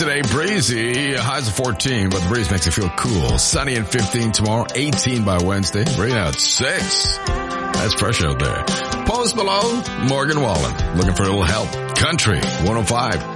Today, breezy, highs of 14, but the breeze makes it feel cool. Sunny and 15 tomorrow, 18 by Wednesday, rain out 6. That's fresh out there. Post Malone, Morgan Wallen, looking for a little help. Country 105.